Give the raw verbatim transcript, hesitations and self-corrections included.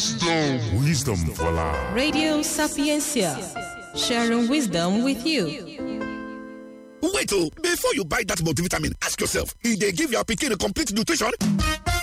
Wisdom. Wisdom for life. Radio Sapiencia, sharing wisdom with you. Wait, oh, before you buy that multivitamin, ask yourself, if they give your pikin a complete nutrition?